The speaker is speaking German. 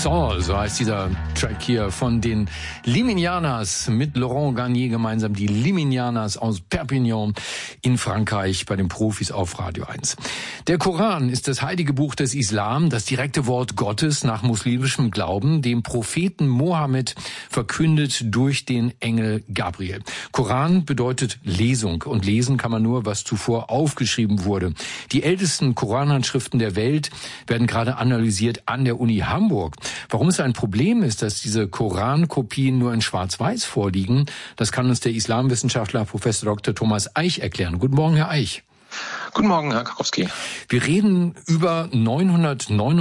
Soul, so heißt dieser Track hier von den Liminianas mit Laurent Garnier gemeinsam. Die Liminianas aus Perpignan in Frankreich bei den Profis auf Radio 1. Der Koran ist das heilige Buch des Islam, das direkte Wort Gottes nach muslimischem Glauben, dem Propheten Mohammed verkündet durch den Engel Gabriel. Koran bedeutet Lesung und lesen kann man nur, was zuvor aufgeschrieben wurde. Die ältesten Koranhandschriften der Welt werden gerade analysiert an der Uni Hamburg. Warum es ein Problem ist, dass diese Korankopien nur in Schwarz-Weiß vorliegen, das kann uns der Islamwissenschaftler Professor Dr. Thomas Eich erklären. Guten Morgen, Herr Eich. Guten Morgen, Herr Karowski. Wir reden über 999